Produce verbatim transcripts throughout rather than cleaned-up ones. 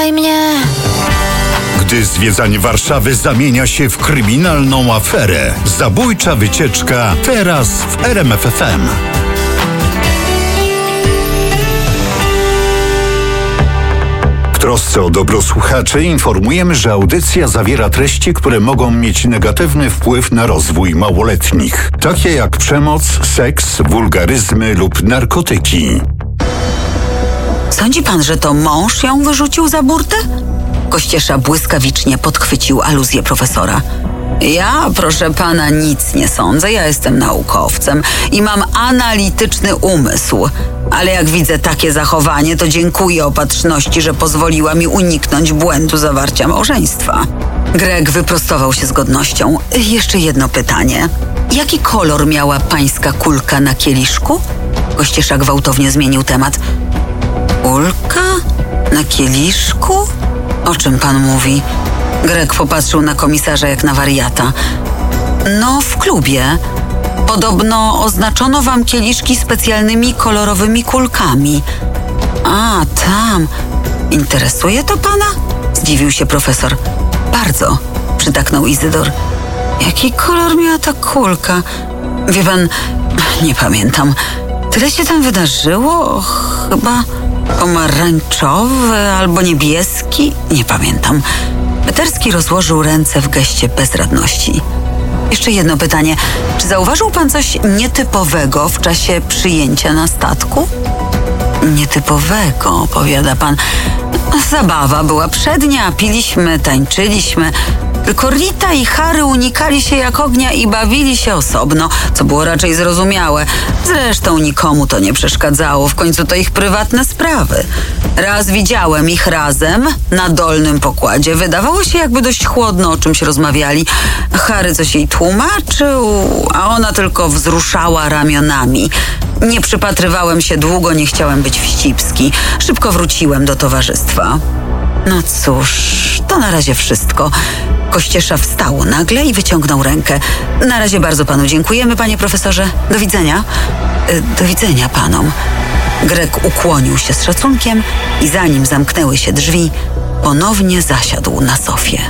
Kochaj mnie. Gdy zwiedzanie Warszawy zamienia się w kryminalną aferę. Zabójcza wycieczka teraz w R M F F M. W trosce o dobro słuchaczy informujemy, że audycja zawiera treści, które mogą mieć negatywny wpływ na rozwój małoletnich, takie jak przemoc, seks, wulgaryzmy lub narkotyki. Sądzi pan, że to mąż ją wyrzucił za burtę? Kościesza błyskawicznie podchwycił aluzję profesora. Ja, proszę pana, nic nie sądzę. Ja jestem naukowcem i mam analityczny umysł. Ale jak widzę takie zachowanie, to dziękuję opatrzności, że pozwoliła mi uniknąć błędu zawarcia małżeństwa. Greg wyprostował się z godnością. Jeszcze jedno pytanie. Jaki kolor miała pańska kulka na kieliszku? Kościesza gwałtownie zmienił temat. Kulka? Na kieliszku? O czym pan mówi? Greg popatrzył na komisarza jak na wariata. No, w klubie. Podobno oznaczono wam kieliszki specjalnymi kolorowymi kulkami. A, tam. Interesuje to pana? Zdziwił się profesor. Bardzo, przytaknął Izydor. Jaki kolor miała ta kulka? Wie pan, nie pamiętam. Tyle się tam wydarzyło? Chyba pomarańczowy albo niebieski? Nie pamiętam. Peterski rozłożył ręce w geście bezradności. Jeszcze jedno pytanie. Czy zauważył pan coś nietypowego w czasie przyjęcia na statku? Nietypowego, powiada pan. Zabawa była przednia, piliśmy, tańczyliśmy. Tylko Rita i Harry unikali się jak ognia i bawili się osobno, co było raczej zrozumiałe. Zresztą nikomu to nie przeszkadzało, w końcu to ich prywatne sprawy. Raz widziałem ich razem na dolnym pokładzie. Wydawało się, jakby dość chłodno o czymś rozmawiali. Harry coś jej tłumaczył, a ona tylko wzruszała ramionami. Nie przypatrywałem się długo, nie chciałem być wścibski. Szybko wróciłem do towarzystwa. No cóż, to na razie wszystko. Kościesza wstał nagle i wyciągnął rękę. Na razie bardzo panu dziękujemy, panie profesorze. Do widzenia. Do widzenia panom. Greg ukłonił się z szacunkiem i zanim zamknęły się drzwi, ponownie zasiadł na sofie.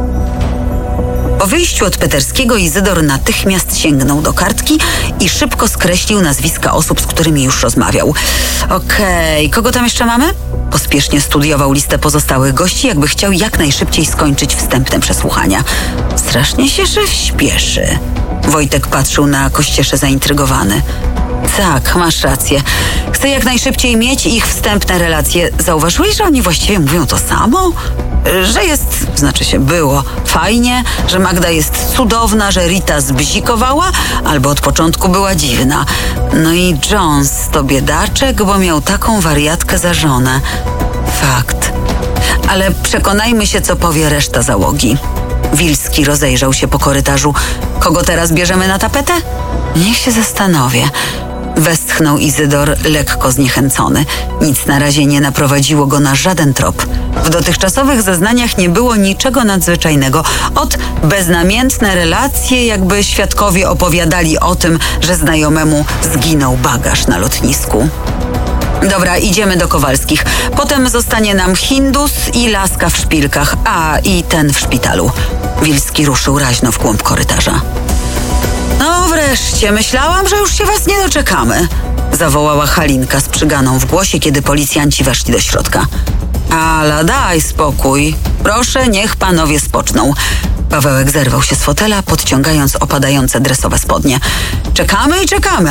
Po wyjściu od Peterskiego Izydor natychmiast sięgnął do kartki i szybko skreślił nazwiska osób, z którymi już rozmawiał. Okej, okay, kogo tam jeszcze mamy? Pospiesznie studiował listę pozostałych gości, jakby chciał jak najszybciej skończyć wstępne przesłuchania. Strasznie się szef śpieszy. Wojtek patrzył na Kościeszę zaintrygowany. Tak, masz rację. Chcę jak najszybciej mieć ich wstępne relacje. Zauważyłeś, że oni właściwie mówią to samo? Że jest, znaczy się było, fajnie, że Magda jest cudowna, że Rita zbzikowała, albo od początku była dziwna. No i Jones to biedaczek, bo miał taką wariatkę za żonę. Fakt. Ale przekonajmy się, co powie reszta załogi. Wilski rozejrzał się po korytarzu. Kogo teraz bierzemy na tapetę? Niech się zastanowię. Westchnął Izydor, lekko zniechęcony. Nic na razie nie naprowadziło go na żaden trop. W dotychczasowych zeznaniach nie było niczego nadzwyczajnego. Ot beznamiętne relacje, jakby świadkowie opowiadali o tym, że znajomemu zginął bagaż na lotnisku. Dobra, idziemy do Kowalskich. Potem zostanie nam Hindus i laska w szpilkach, a i ten w szpitalu. Wilski ruszył raźno w głąb korytarza. No wreszcie, myślałam, że już się was nie doczekamy, zawołała Halinka z przyganą w głosie, kiedy policjanci weszli do środka. Ala, daj spokój. Proszę, niech panowie spoczną. Pawełek zerwał się z fotela, podciągając opadające dresowe spodnie. Czekamy i czekamy,